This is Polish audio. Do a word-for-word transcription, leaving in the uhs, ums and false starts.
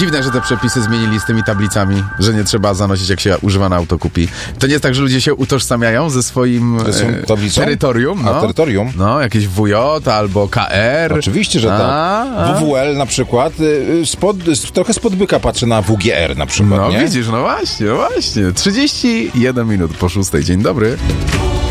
Dziwne, że te przepisy zmienili z tymi tablicami, że nie trzeba zanosić, jak się używane auto kupi. To nie jest tak, że ludzie się utożsamiają ze swoim e, terytorium? No. A terytorium? No, jakieś W J albo K R. Oczywiście, że a, tak. A. W W L na przykład, spod, trochę spod byka patrzy na W G R na przykład, No nie? widzisz, no właśnie, no właśnie. trzydzieści jeden minut po szóstej. Dzień dobry.